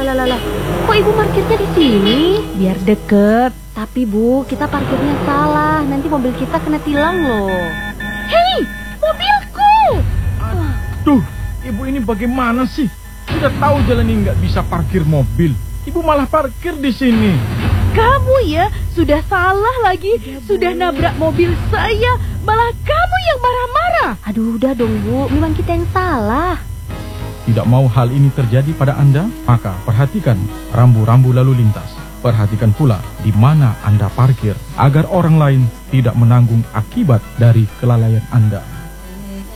lah. Kok ibu parkirnya di sini? Biar deket. Tapi Bu, kita parkirnya salah. Nanti mobil kita kena tilang loh. Hei, mobilku! Aduh, ibu ini bagaimana sih? Sudah tahu jalan ini nggak bisa parkir mobil. Ibu malah parkir di sini. Kamu ya, sudah salah lagi. Sudah nabrak mobil saya. Malah kamu yang marah-marah. Aduh, udah dong Bu, memang kita yang salah. Tidak mau hal ini terjadi pada Anda, maka perhatikan rambu-rambu lalu lintas. Perhatikan pula di mana Anda parkir, agar orang lain tidak menanggung akibat dari kelalaian Anda.